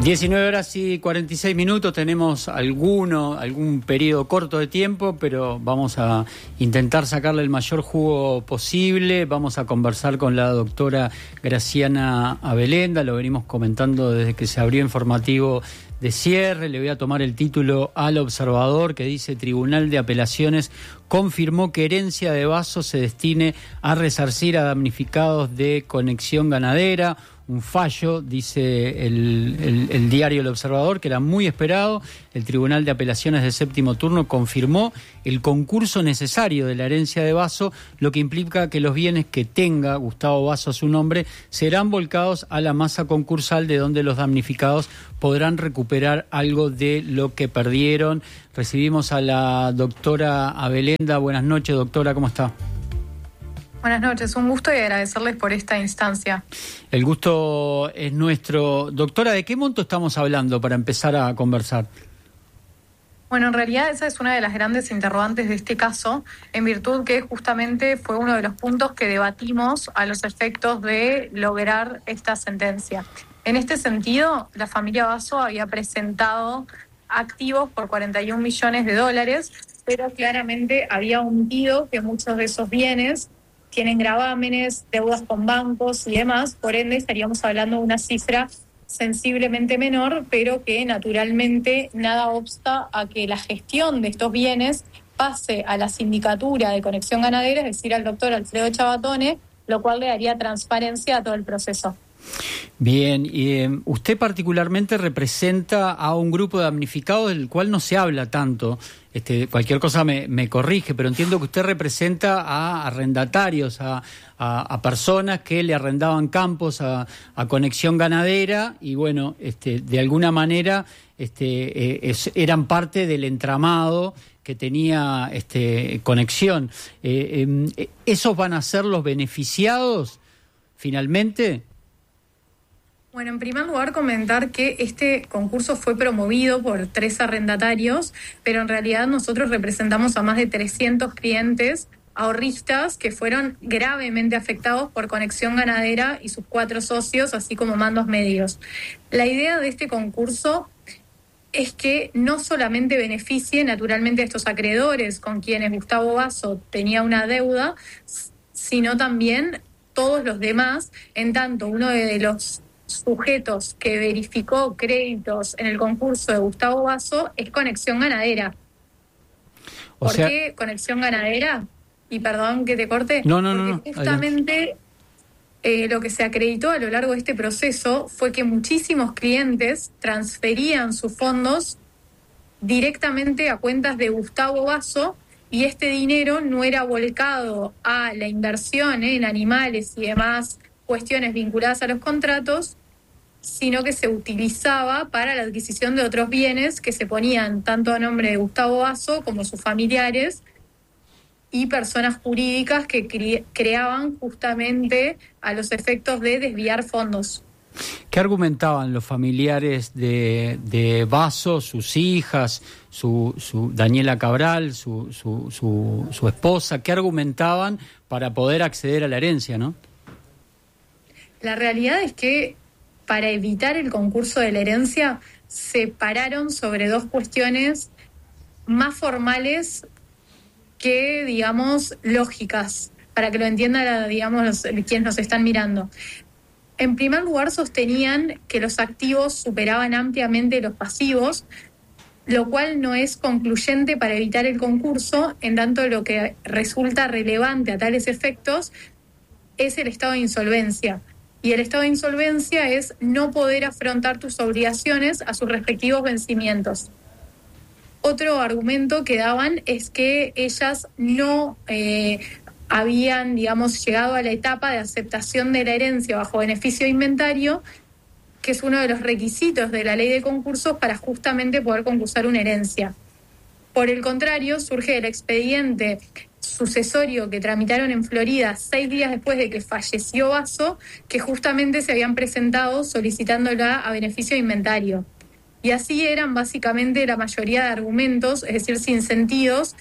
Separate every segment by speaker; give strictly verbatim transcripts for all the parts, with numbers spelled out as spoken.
Speaker 1: diecinueve horas y cuarenta y seis minutos, tenemos alguno, algún periodo corto de tiempo, pero vamos a intentar sacarle el mayor jugo posible. Vamos a conversar con la doctora Graciana Abelenda, lo venimos comentando desde que se abrió informativo de cierre. Le voy a tomar el título al observador que dice: Tribunal de Apelaciones confirmó que herencia de Basso se destine a resarcir a damnificados de Conexión Ganadera. Un fallo, dice el, el, el diario El Observador, que era muy esperado. El Tribunal de Apelaciones de Séptimo Turno confirmó el concurso necesario de la herencia de Basso, lo que implica que los bienes que tenga Gustavo Basso a su nombre serán volcados a la masa concursal, de donde los damnificados podrán recuperar algo de lo que perdieron. Recibimos a la doctora Abelenda. Buenas noches, doctora, ¿cómo está?
Speaker 2: Buenas noches, un gusto y agradecerles por esta instancia.
Speaker 1: El gusto es nuestro. Doctora, ¿de qué monto estamos hablando para empezar a conversar?
Speaker 2: Bueno, en realidad esa es una de las grandes interrogantes de este caso, en virtud que justamente fue uno de los puntos que debatimos a los efectos de lograr esta sentencia. En este sentido, la familia Basso había presentado activos por cuarenta y un millones de dólares, pero claramente había omitido que muchos de esos bienes tienen gravámenes, deudas con bancos y demás, por ende estaríamos hablando de una cifra sensiblemente menor, pero que naturalmente nada obsta a que la gestión de estos bienes pase a la sindicatura de Conexión Ganadera, es decir, al doctor Alfredo Chavatone, lo cual le daría transparencia a todo el proceso.
Speaker 1: Bien, y eh, usted particularmente representa a un grupo de damnificados del cual no se habla tanto. Este, cualquier cosa me, me corrige, pero entiendo que usted representa a arrendatarios, a, a, a personas que le arrendaban campos a, a Conexión Ganadera y bueno, este, de alguna manera este, eh, es, eran parte del entramado que tenía este, Conexión. Eh, eh, ¿Esos van a ser los beneficiados finalmente?
Speaker 2: Bueno, en primer lugar comentar que este concurso fue promovido por tres arrendatarios, pero en realidad nosotros representamos a más de trescientos clientes ahorristas que fueron gravemente afectados por Conexión Ganadera y sus cuatro socios, así como mandos medios. La idea de este concurso es que no solamente beneficie naturalmente a estos acreedores con quienes Gustavo Basso tenía una deuda, sino también todos los demás, en tanto uno de los sujetos que verificó créditos en el concurso de Gustavo Basso es Conexión Ganadera.
Speaker 1: O
Speaker 2: ¿Por
Speaker 1: sea...
Speaker 2: qué Conexión Ganadera? Y perdón que te corte.
Speaker 1: No, no, no.
Speaker 2: Porque justamente eh, lo que se acreditó a lo largo de este proceso fue que muchísimos clientes transferían sus fondos directamente a cuentas de Gustavo Basso y este dinero no era volcado a la inversión en animales y demás cuestiones vinculadas a los contratos, sino que se utilizaba para la adquisición de otros bienes que se ponían tanto a nombre de Gustavo Basso como sus familiares y personas jurídicas que cre- creaban justamente a los efectos de desviar fondos.
Speaker 1: ¿Qué argumentaban los familiares de, de Basso, sus hijas, su, su Daniela Cabral, su, su, su, su esposa? ¿Qué argumentaban para poder acceder a la herencia, no?
Speaker 2: La realidad es que para evitar el concurso de la herencia se pararon sobre dos cuestiones más formales que, digamos, lógicas, para que lo entiendan, digamos, los, quienes nos están mirando. En primer lugar, sostenían que los activos superaban ampliamente los pasivos, lo cual no es concluyente para evitar el concurso, en tanto lo que resulta relevante a tales efectos es el estado de insolvencia. Y el estado de insolvencia es no poder afrontar tus obligaciones a sus respectivos vencimientos. Otro argumento que daban es que ellas no eh, habían, digamos, llegado a la etapa de aceptación de la herencia bajo beneficio de inventario, que es uno de los requisitos de la ley de concursos para justamente poder concursar una herencia. Por el contrario, surge del expediente sucesorio que tramitaron en Florida seis días después de que falleció Basso, que justamente se habían presentado solicitándola a beneficio de inventario. Y así eran básicamente la mayoría de argumentos, es decir, sin sentidos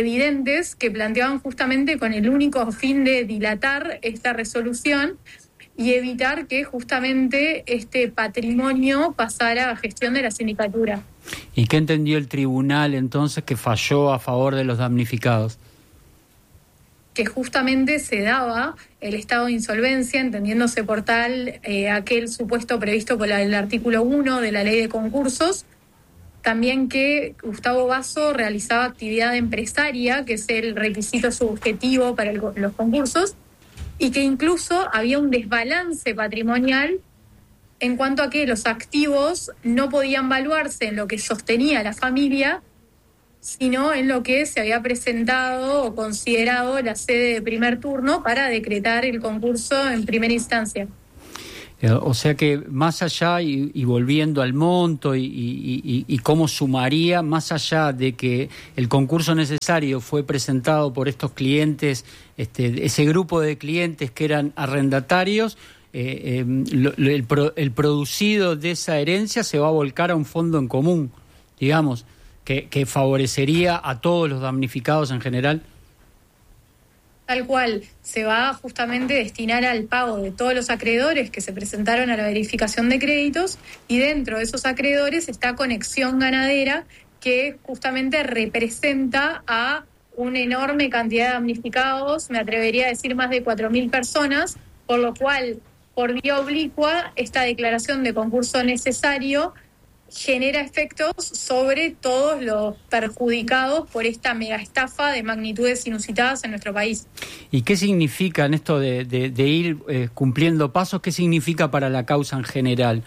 Speaker 2: evidentes, que planteaban justamente con el único fin de dilatar esta resolución y evitar que justamente este patrimonio pasara a gestión de la sindicatura.
Speaker 1: ¿Y qué entendió el tribunal entonces que falló a favor de los damnificados?
Speaker 2: Que justamente se daba el estado de insolvencia, entendiéndose por tal eh, aquel supuesto previsto por el artículo uno de la ley de concursos. También que Gustavo Basso realizaba actividad empresaria, que es el requisito subjetivo para el, los concursos, y que incluso había un desbalance patrimonial en cuanto a que los activos no podían valuarse en lo que sostenía la familia, sino en lo que se había presentado o considerado la sede de primer turno para decretar el concurso en primera instancia.
Speaker 1: O sea que más allá, y, y volviendo al monto y, y, y, y cómo sumaría, más allá de que el concurso necesario fue presentado por estos clientes, este, ese grupo de clientes que eran arrendatarios, eh, eh, lo, el, pro, el producido de esa herencia se va a volcar a un fondo en común, digamos, que, que favorecería a todos los damnificados en general.
Speaker 2: Tal cual, se va justamente a destinar al pago de todos los acreedores que se presentaron a la verificación de créditos, y dentro de esos acreedores está Conexión Ganadera, que justamente representa a una enorme cantidad de damnificados, me atrevería a decir más de cuatro mil personas, por lo cual, por vía oblicua, esta declaración de concurso necesario genera efectos sobre todos los perjudicados por esta mega estafa de magnitudes inusitadas en nuestro país.
Speaker 1: ¿Y qué significa en esto de, de, de ir eh, cumpliendo pasos? ¿Qué significa para la causa en general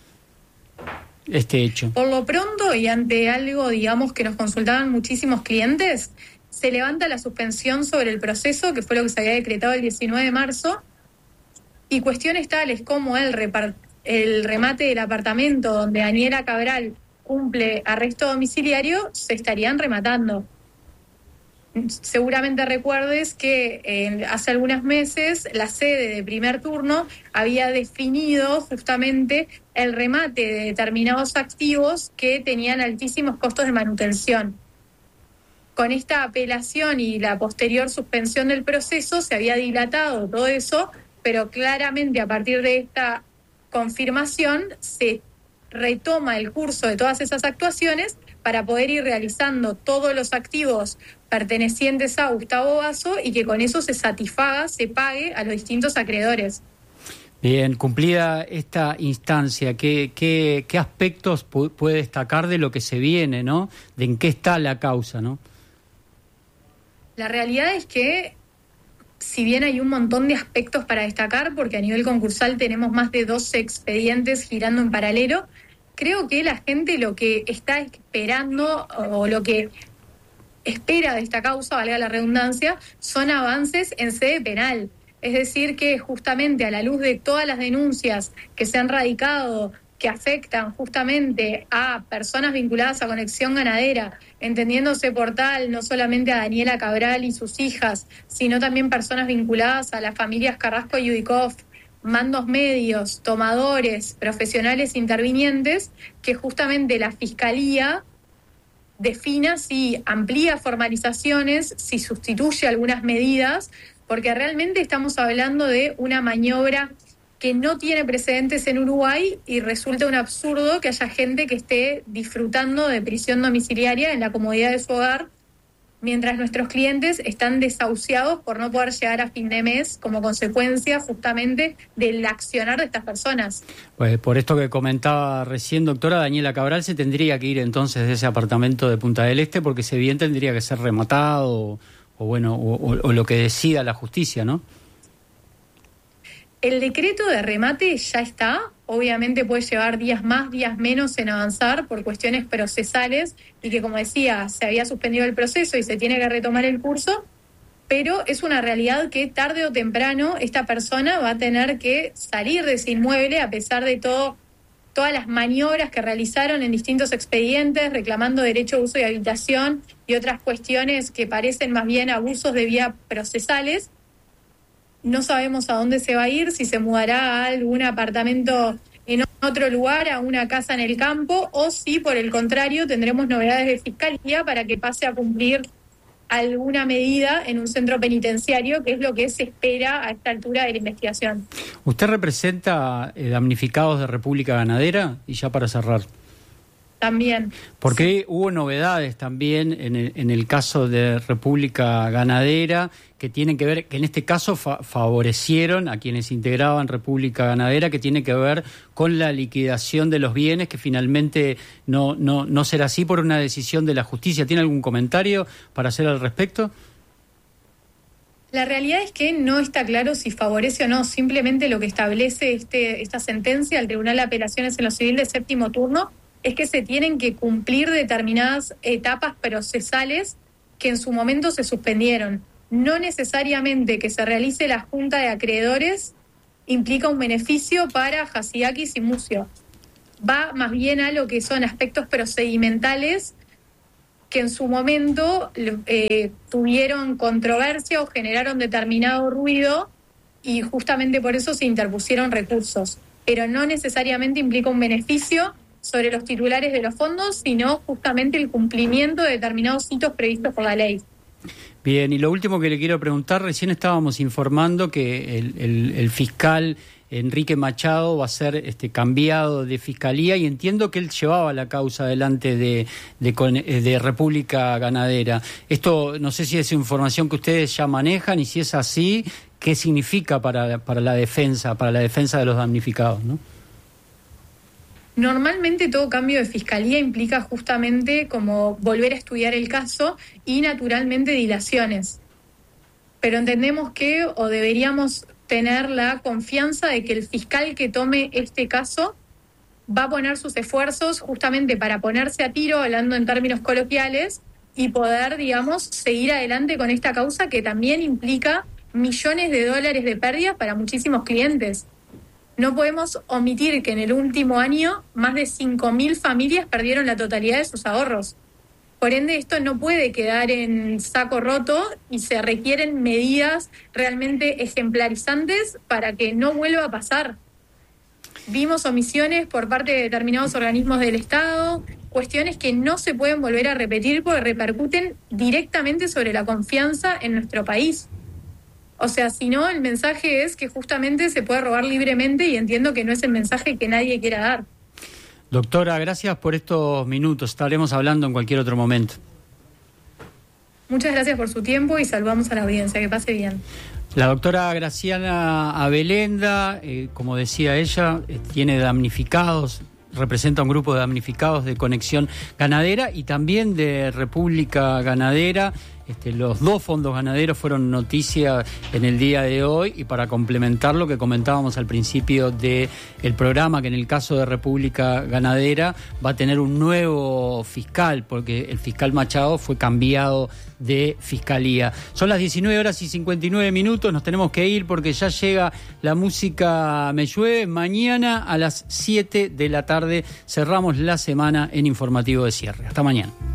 Speaker 1: este hecho?
Speaker 2: Por lo pronto, y ante algo, digamos, que nos consultaban muchísimos clientes, se levanta la suspensión sobre el proceso, que fue lo que se había decretado el diecinueve de marzo, y cuestiones tales como el reparto el remate del apartamento donde Daniela Cabral cumple arresto domiciliario, se estarían rematando. Seguramente recuerdes que eh, hace algunos meses la sede de primer turno había definido justamente el remate de determinados activos que tenían altísimos costos de manutención. Con esta apelación y la posterior suspensión del proceso se había dilatado todo eso, pero claramente a partir de esta confirmación se retoma el curso de todas esas actuaciones para poder ir realizando todos los activos pertenecientes a Gustavo Basso y que con eso se satisfaga, se pague a los distintos acreedores.
Speaker 1: Bien, cumplida esta instancia, ¿qué, qué, qué aspectos pu- puede destacar de lo que se viene, ¿no? De en qué está la causa, ¿no?
Speaker 2: La realidad es que si bien hay un montón de aspectos para destacar, porque a nivel concursal tenemos más de doce expedientes girando en paralelo, creo que la gente lo que está esperando o lo que espera de esta causa, valga la redundancia, son avances en sede penal. Es decir, que justamente a la luz de todas las denuncias que se han radicado, que afectan justamente a personas vinculadas a Conexión Ganadera, entendiéndose por tal no solamente a Daniela Cabral y sus hijas, sino también personas vinculadas a las familias Carrasco y Udikov, mandos medios, tomadores, profesionales intervinientes, que justamente la Fiscalía defina si amplía formalizaciones, si sustituye algunas medidas, porque realmente estamos hablando de una maniobra que no tiene precedentes en Uruguay y resulta un absurdo que haya gente que esté disfrutando de prisión domiciliaria en la comodidad de su hogar, mientras nuestros clientes están desahuciados por no poder llegar a fin de mes como consecuencia justamente del accionar de estas personas.
Speaker 1: Pues por esto que comentaba recién, doctora, Daniela Cabral se tendría que ir entonces de ese apartamento de Punta del Este, porque ese bien tendría que ser rematado o, o bueno, o, o, o lo que decida la justicia, ¿no?
Speaker 2: El decreto de remate ya está, obviamente puede llevar días más, días menos en avanzar por cuestiones procesales y que, como decía, se había suspendido el proceso y se tiene que retomar el curso, pero es una realidad que tarde o temprano esta persona va a tener que salir de ese inmueble a pesar de todo, todas las maniobras que realizaron en distintos expedientes, reclamando derecho de uso y habitación y otras cuestiones que parecen más bien abusos de vía procesales. No sabemos a dónde se va a ir, si se mudará a algún apartamento en otro lugar, a una casa en el campo, o si por el contrario tendremos novedades de fiscalía para que pase a cumplir alguna medida en un centro penitenciario, que es lo que se espera a esta altura de la investigación.
Speaker 1: ¿Usted representa eh, damnificados de República Ganadera? Y ya para cerrar.
Speaker 2: También.
Speaker 1: Porque
Speaker 2: sí.
Speaker 1: Hubo novedades también en el, en el caso de República Ganadera que tienen que ver, que en este caso fa favorecieron a quienes integraban República Ganadera, que tiene que ver con la liquidación de los bienes, que finalmente no, no, no será así por una decisión de la justicia. ¿Tiene algún comentario para hacer al respecto?
Speaker 2: La realidad es que no está claro si favorece o no. Simplemente lo que establece este, esta sentencia del Tribunal de Apelaciones en lo Civil de séptimo turno es que se tienen que cumplir determinadas etapas procesales que en su momento se suspendieron. No necesariamente que se realice la junta de acreedores implica un beneficio para Hatzidakis y Mucio. Va más bien a lo que son aspectos procedimentales que en su momento eh, tuvieron controversia o generaron determinado ruido y justamente por eso se interpusieron recursos. Pero no necesariamente implica un beneficio sobre los titulares de los fondos, sino justamente el cumplimiento de determinados hitos previstos por la ley.
Speaker 1: Bien, y lo último que le quiero preguntar, recién estábamos informando que el, el, el fiscal Enrique Machado va a ser este, cambiado de fiscalía y entiendo que él llevaba la causa delante de, de, de República Ganadera. Esto no sé si es información que ustedes ya manejan y si es así, ¿qué significa para, para la defensa, para la defensa de los damnificados, ¿no?
Speaker 2: Normalmente todo cambio de fiscalía implica justamente como volver a estudiar el caso y naturalmente dilaciones. Pero entendemos que o deberíamos tener la confianza de que el fiscal que tome este caso va a poner sus esfuerzos justamente para ponerse a tiro, hablando en términos coloquiales, y poder, digamos, seguir adelante con esta causa que también implica millones de dólares de pérdidas para muchísimos clientes. No podemos omitir que en el último año más de cinco mil familias perdieron la totalidad de sus ahorros. Por ende, esto no puede quedar en saco roto y se requieren medidas realmente ejemplarizantes para que no vuelva a pasar. Vimos omisiones por parte de determinados organismos del Estado, cuestiones que no se pueden volver a repetir porque repercuten directamente sobre la confianza en nuestro país. O sea, si no, el mensaje es que justamente se puede robar libremente y entiendo que no es el mensaje que nadie quiera dar.
Speaker 1: Doctora, gracias por estos minutos. Estaremos hablando en cualquier otro momento.
Speaker 2: Muchas gracias por su tiempo y saludamos a la audiencia. Que pase bien.
Speaker 1: La doctora Graciana Abelenda, eh, como decía ella, eh, tiene damnificados, representa un grupo de damnificados de Conexión Ganadera y también de República Ganadera. Este, los dos fondos ganaderos fueron noticia en el día de hoy y para complementar lo que comentábamos al principio del programa, que en el caso de República Ganadera va a tener un nuevo fiscal porque el fiscal Machado fue cambiado de fiscalía. Son las diecinueve horas y cincuenta y nueve minutos, nos tenemos que ir porque ya llega la música Me Llueve. Mañana a las siete de la tarde cerramos la semana en Informativo de Cierre. Hasta mañana.